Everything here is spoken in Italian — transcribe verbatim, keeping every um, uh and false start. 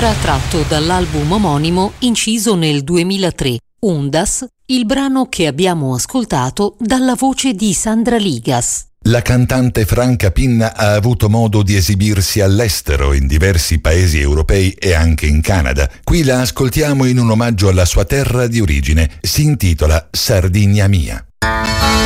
era tratto dall'album omonimo inciso nel duemilatré, Undas, il brano che abbiamo ascoltato dalla voce di Sandra Ligas. La cantante Franca Pinna ha avuto modo di esibirsi all'estero in diversi paesi europei e anche in Canada. Qui la ascoltiamo in un omaggio alla sua terra di origine. Si intitola Sardigna mia.